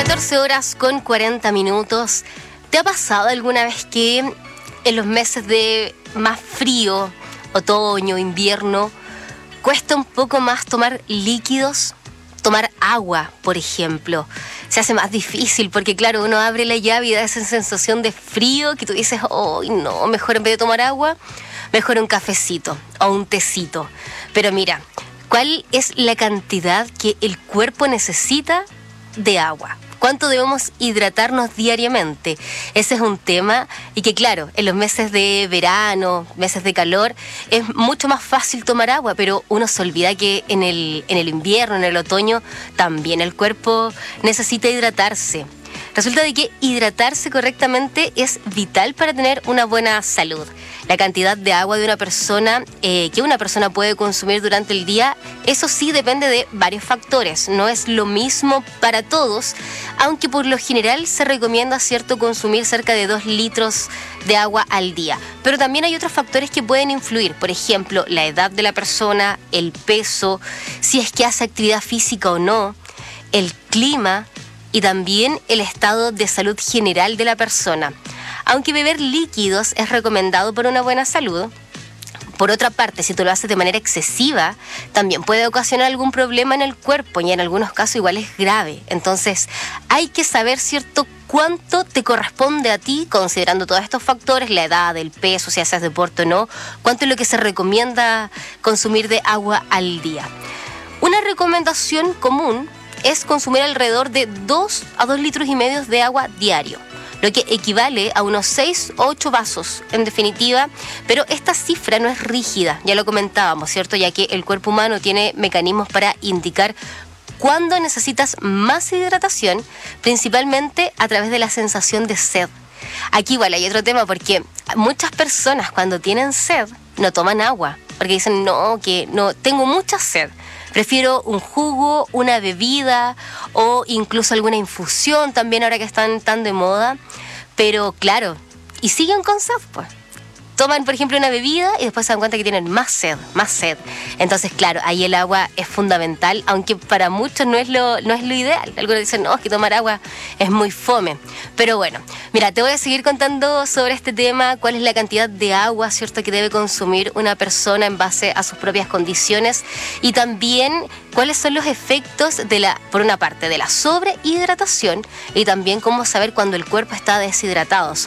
14 horas con 40 minutos. ¿Te ha pasado alguna vez que en los meses de más frío, otoño, invierno, cuesta un poco más tomar líquidos? Tomar agua, por ejemplo, se hace más difícil porque, claro, uno abre la llave y da esa sensación de frío que tú dices, oh, no, mejor en vez de tomar agua, mejor un cafecito o un tecito. Pero mira, ¿cuál es la cantidad que el cuerpo necesita de agua? ¿Cuánto debemos hidratarnos diariamente? Ese es un tema y que, claro, en los meses de verano, meses de calor, es mucho más fácil tomar agua, pero uno se olvida que en el invierno, en el otoño, también el cuerpo necesita hidratarse. Resulta de que hidratarse correctamente es vital para tener una buena salud. La cantidad de agua de una persona que una persona puede consumir durante el día, eso sí depende de varios factores. No es lo mismo para todos, aunque por lo general se recomienda, ¿cierto?, consumir cerca de 2 litros de agua al día. Pero también hay otros factores que pueden influir. Por ejemplo, la edad de la persona, el peso, si es que hace actividad física o no, el clima y también el estado de salud general de la persona. Aunque beber líquidos es recomendado para una buena salud, por otra parte, si tú lo haces de manera excesiva, también puede ocasionar algún problema en el cuerpo y en algunos casos igual es grave. Entonces, hay que saber, ¿cierto?, cuánto te corresponde a ti, considerando todos estos factores, la edad, el peso, si haces deporte o no, cuánto es lo que se recomienda consumir de agua al día. Una recomendación común es consumir alrededor de 2 a 2 litros y medio de agua diario, lo que equivale a unos 6 o 8 vasos, en definitiva, pero esta cifra no es rígida, ya lo comentábamos, ¿cierto?, ya que el cuerpo humano tiene mecanismos para indicar cuándo necesitas más hidratación, principalmente a través de la sensación de sed. Aquí igual hay otro tema, porque muchas personas cuando tienen sed no toman agua, porque dicen, no, que no, tengo mucha sed. Prefiero un jugo, una bebida o incluso alguna infusión también ahora que están tan de moda. Pero claro, y siguen con sed, pues. Toman, por ejemplo, una bebida y después se dan cuenta que tienen más sed. Entonces, claro, ahí el agua es fundamental, aunque para muchos no es lo ideal. Algunos dicen, no, es que tomar agua es muy fome. Pero bueno, mira, te voy a seguir contando sobre este tema, cuál es la cantidad de agua, ¿cierto?, que debe consumir una persona en base a sus propias condiciones y también cuáles son los efectos por una parte, de la sobrehidratación y también cómo saber cuando el cuerpo está deshidratado.